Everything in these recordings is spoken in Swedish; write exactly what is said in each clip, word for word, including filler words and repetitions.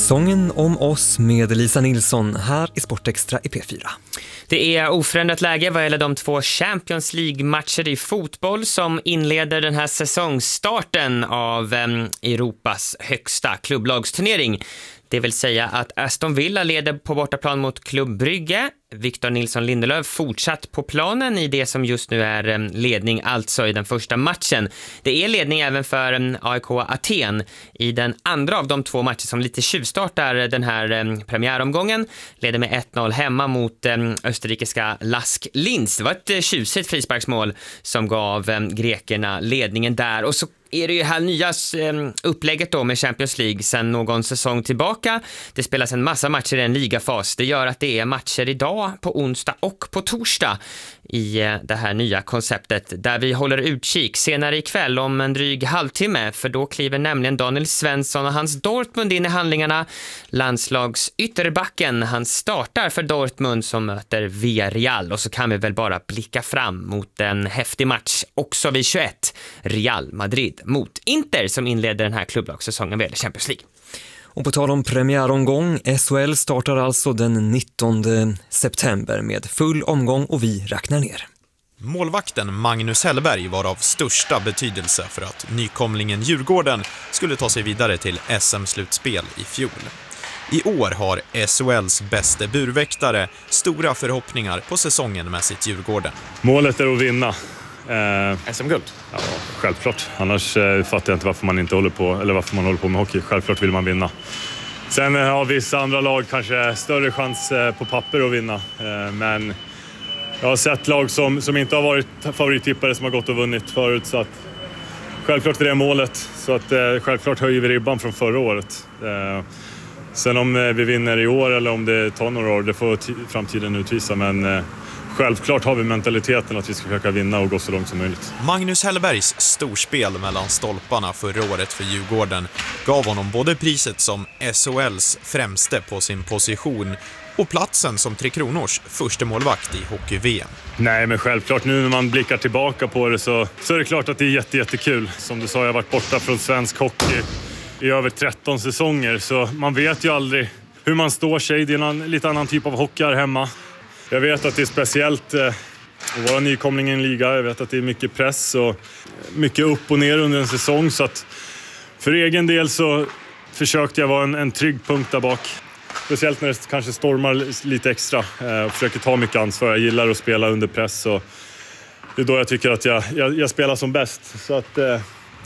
Säsongen om oss med Lisa Nilsson här i Sportextra i P fyra. Det är oförändrat läge vad gäller de två Champions League-matcher i fotboll som inleder den här säsongstarten av eh, Europas högsta klubblagsturnering. Det vill säga att Aston Villa leder på bortaplan mot Club Brygge. Victor Nilsson Lindelöf fortsatt på planen i det som just nu är ledning, alltså i den första matchen. Det är ledning även för A I K Aten i den andra av de två matcher som lite tjuvstartar den här premiäromgången. Leder med ett noll hemma mot österrikiska Lask Linz. Det var ett tjusigt frisparksmål som gav grekerna ledningen där. Och så är det ju här nya upplägget då med Champions League sedan någon säsong tillbaka. Det spelas en massa matcher i en ligafas. Det gör att det är matcher idag på onsdag och på torsdag i det här nya konceptet där vi håller utkik senare ikväll om en dryg halvtimme, för då kliver nämligen Daniel Svensson och hans Dortmund in i handlingarna. Landslags ytterbacken, han startar för Dortmund som möter Villarreal, och så kan vi väl bara blicka fram mot en häftig match också vid tjugoett, Real Madrid mot Inter som inleder den här klubblagssäsongen vad gäller Champions League. Och på tal om premiäromgång, S H L startar alltså den nittonde september med full omgång och vi räknar ner. Målvakten Magnus Hellberg var av största betydelse för att nykomlingen Djurgården skulle ta sig vidare till S M-slutspel i fjol. I år har S H L:s bästa burväktare stora förhoppningar på säsongen med sitt Djurgården. Målet är att vinna. Eh, S M-guld? Ja, självklart. Annars eh, fattar jag inte varför man inte håller på, eller varför man håller på med hockey. Självklart vill man vinna. Sen eh, har vissa andra lag kanske större chans eh, på papper att vinna. Eh, men jag har sett lag som, som inte har varit favorittippare som har gått och vunnit förut. Så att självklart är det målet. Så att eh, självklart höjer vi ribban från förra året. Eh, sen om eh, vi vinner i år eller om det tar några år, det får t- framtiden utvisa. Men eh, självklart har vi mentaliteten att vi ska försöka vinna och gå så långt som möjligt. Magnus Hellbergs storspel mellan stolparna förra året för Djurgården gav honom både priset som S H L:s främste på sin position och platsen som Tre Kronors första målvakt i hockey-V M. Nej, men självklart nu när man blickar tillbaka på det så, så är det klart att det är jätte, jättekul. Som du sa, jag har varit borta från svensk hockey i över tretton säsonger, så man vet ju aldrig hur man står sig. Det är en lite annan typ av hockey här hemma. Jag vet att det är speciellt eh, att vara nykomling i en liga. Jag vet att det är mycket press och mycket upp och ner under en säsong. Så att för egen del så försökte jag vara en, en trygg punkt där bak. Speciellt när det kanske stormar lite extra. Eh, och försöker ta mycket ansvar. Jag gillar att spela under press. Och det är då jag tycker att jag, jag, jag spelar som bäst. Så att eh,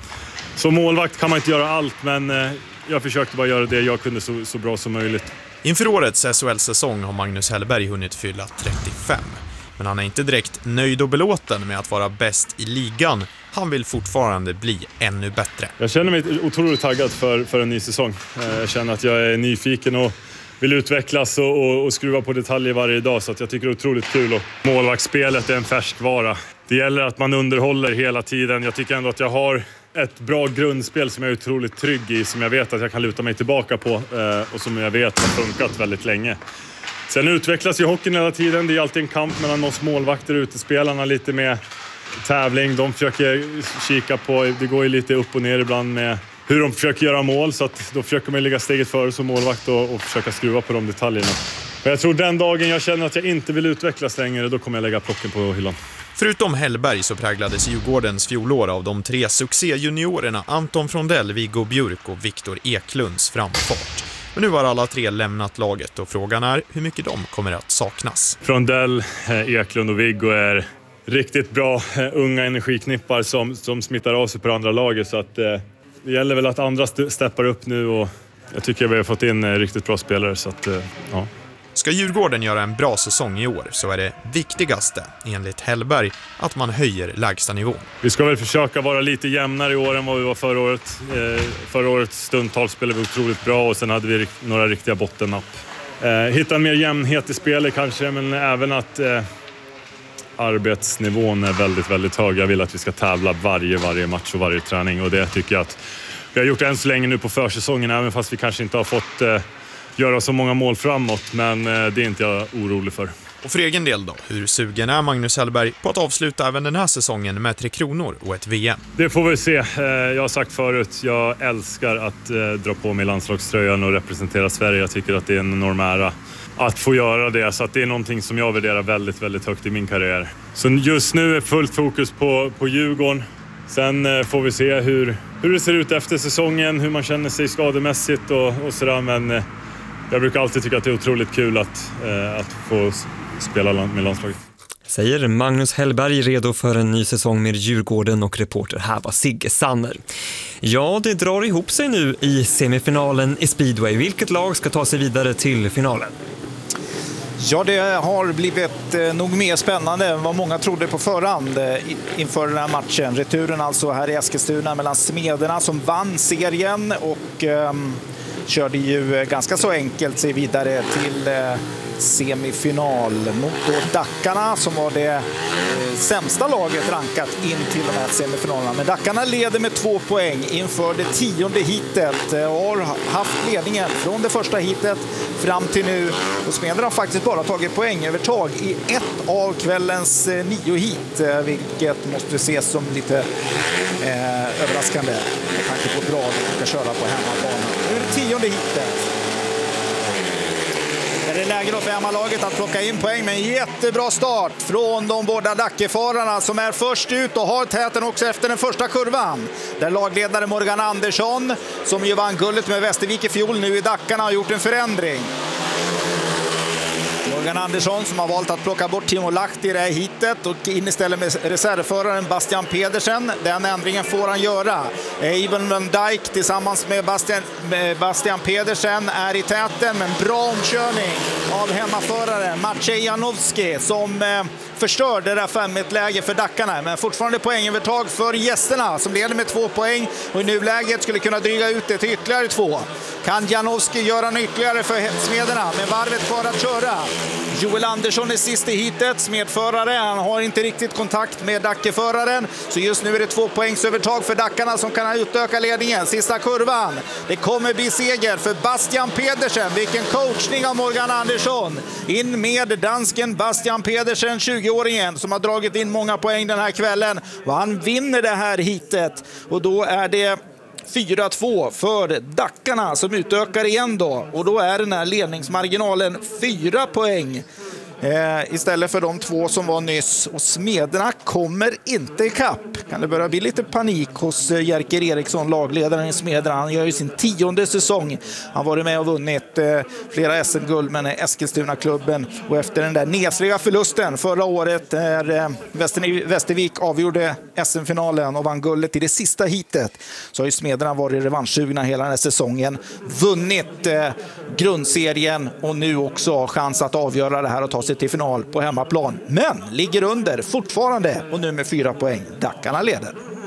som målvakt kan man inte göra allt. Men eh, jag försökte bara göra det jag kunde så, så bra som möjligt. Inför årets S H L-säsong har Magnus Hellberg hunnit fylla trettiofem. Men han är inte direkt nöjd och belåten med att vara bäst i ligan. Han vill fortfarande bli ännu bättre. Jag känner mig otroligt taggad för, för en ny säsong. Jag känner att jag är nyfiken och vill utvecklas och, och, och skruva på detaljer varje dag. Så att jag tycker det är otroligt kul. Och målvaktsspelet är en färskvara. Det gäller att man underhåller hela tiden. Jag tycker ändå att jag har ett bra grundspel som jag är otroligt trygg i, som jag vet att jag kan luta mig tillbaka på eh, och som jag vet har funkat väldigt länge. Sen utvecklas ju hockeyn hela tiden. Det är alltid en kamp mellan oss målvakter och utespelarna, lite med tävling. De försöker kika på, det går ju lite upp och ner ibland med hur de försöker göra mål, så att då försöker man ligga steget före som målvakt och, och försöka skruva på de detaljerna. Men jag tror den dagen jag känner att jag inte vill utvecklas längre, då kommer jag lägga plocken på hyllan. Förutom Hellberg så präglades Djurgårdens fjolår av de tre succéjuniorerna Anton Frondell, Viggo Björk och Viktor Eklunds framfart. Men nu har alla tre lämnat laget och frågan är hur mycket de kommer att saknas. Frondell, Eklund och Viggo är riktigt bra unga energiknippar som, som smittar av sig på andra laget, så att eh, det gäller väl att andra st- steppar upp nu, och jag tycker vi har fått in eh, riktigt bra spelare, så att eh, ja. Ska Djurgården göra en bra säsong i år så är det viktigaste, enligt Hellberg, att man höjer lägsta nivån. Vi ska väl försöka vara lite jämnare i år än vad vi var förra året. Eh, förra året stundtals spelade vi otroligt bra och sen hade vi rikt- några riktiga bottennapp. Eh, hitta en mer jämnhet i spelet kanske, men även att eh, arbetsnivån är väldigt, väldigt hög. Jag vill att vi ska tävla varje, varje match och varje träning, och det tycker jag att vi har gjort än så länge nu på försäsongen, även fast vi kanske inte har fått eh, göra så många mål framåt, men eh, det är inte jag orolig för. Och för egen del då, hur sugen är Magnus Hellberg på att avsluta även den här säsongen med Tre Kronor och ett V M? Det får vi se. Jag har sagt förut, jag älskar att dra på mig landslagströjan och representera Sverige. Jag tycker att det är en enorm ära att få göra det, så att det är någonting som jag värderar väldigt, väldigt högt i min karriär. Så just nu är fullt fokus på, på Djurgården. Sen får vi se hur, hur det ser ut efter säsongen, hur man känner sig skademässigt och, och sådär. Men jag brukar alltid tycka att det är otroligt kul att, att få spela med landslaget. Säger Magnus Hellberg, redo för en ny säsong med Djurgården, och reporter här var Sigge Sanner. Ja, det drar ihop sig nu i semifinalen i speedway. Vilket lag ska ta sig vidare till finalen? Ja, det har blivit eh, nog mer spännande än vad många trodde på förhand eh, inför den här matchen. Returen alltså här i Eskilstuna mellan Smederna som vann serien och eh, körde ju ganska så enkelt sig vidare till eh, semifinal mot då Dackarna som var det eh, sämsta laget rankat in till de här semifinalerna. Men Dackarna leder med två poäng inför det tionde hitet eh, och har haft ledningen från det första hitet fram till nu. Och Smederna har faktiskt bara tagit poängövertag i ett av kvällens eh, nio hit, eh, vilket måste ses som lite eh, överraskande med tanke på hur bra de ska köra på hemmaplan. Nu är det tionde hitet. Det är läge då för hemmalaget att plocka in poäng med en jättebra start från de båda Dackefararna som är först ut och har täten också efter den första kurvan. Där lagledare Morgan Andersson, som ju vann guldet med Västervik i fjol, nu i Dackarna har gjort en förändring. Morgan Andersson som har valt att plocka bort Timo Lahti i det här hitet och in istället med reservföraren Bastian Pedersen. Den ändringen får han göra. Even Van Dijk tillsammans med Bastian, med Bastian Pedersen är i täten, men bra omkörning av hemmaföraren Maciej Janowski som eh, förstör det där fem ett läge för Dackarna, men fortfarande poängövertag för gästerna som leder med två poäng och i nuläget skulle kunna dryga ut det till ytterligare två. Kan Janowski göra en ytterligare för Smederna med varvet kvar att köra? Joel Andersson är sist i hitet, smedförare. Han har inte riktigt kontakt med Dackeföraren. Så just nu är det två poängsövertag för Dackarna som kan utöka ledningen. Sista kurvan. Det kommer bli seger för Bastian Pedersen. Vilken coachning av Morgan Andersson. In med dansken Bastian Pedersen, tjugoåringen som har dragit in många poäng den här kvällen. Och han vinner det här hitet. Och då är det fyra två för Dackarna som utökar igen då. Och då är den här ledningsmarginalen fyra poäng. Eh, istället för de två som var nyss. Och Smederna kommer inte i kapp. Kan det börja bli lite panik hos eh, Jerker Eriksson, lagledaren i Smederna. Han gör ju sin tionde säsong. Han var med och vunnit eh, flera S M-guld med Eskilstuna-klubben. Och efter den där nesliga förlusten förra året när eh, Väster- Västervik avgjorde S M-finalen och vann guldet i det sista hitet, så har ju Smederna varit revanschsugna hela den här säsongen. Vunnit eh, grundserien och nu också chans att avgöra det här och ta sig till final på hemmaplan. Men ligger under fortfarande och nu med fyra poäng. Dackarna leder.